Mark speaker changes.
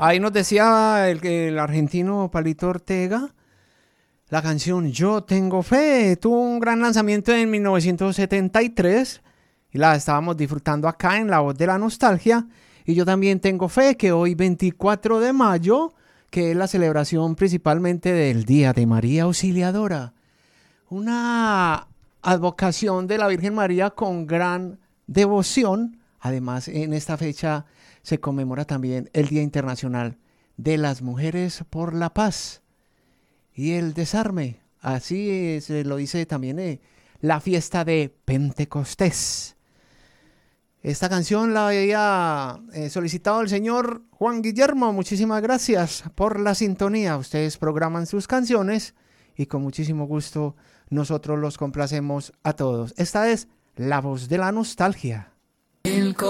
Speaker 1: Ahí nos decía el argentino Palito Ortega, la canción Yo Tengo Fe tuvo un gran lanzamiento en 1973 y la estábamos disfrutando acá en La Voz de la Nostalgia. Y yo también tengo fe que hoy 24 de mayo, que es la celebración principalmente del Día de María Auxiliadora, una advocación de la Virgen María con gran devoción. Además, en esta fecha se conmemora también el Día Internacional de las Mujeres por la Paz y el desarme. Así se lo dice también la fiesta de Pentecostés. Esta canción la había solicitado el señor Juan Guillermo. Muchísimas gracias por la sintonía. Ustedes programan sus canciones y con muchísimo gusto nosotros los complacemos a todos. Esta es La Voz de la Nostalgia.
Speaker 2: El